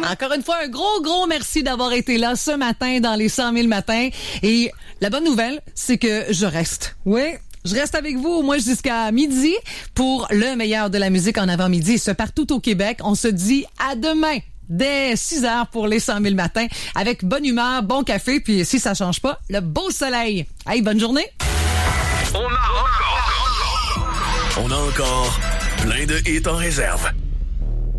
Encore une fois, un gros merci d'avoir été là ce matin dans les 100 000 matins. Et la bonne nouvelle, c'est que je reste. Oui. Je reste avec vous au moins jusqu'à midi pour le meilleur de la musique en avant-midi. Ce partout au Québec. On se dit à demain dès 6 heures pour les 100 000 matins avec bonne humeur, bon café, puis si ça change pas, le beau soleil. Hey, bonne journée. On a encore plein de hits en réserve.